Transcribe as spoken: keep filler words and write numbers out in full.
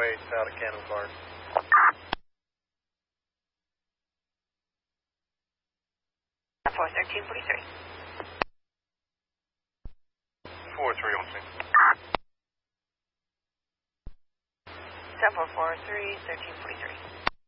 eight out of Cannon Park. four thirteen forty-three. four three on scene. seven four four three, thirteen forty-three.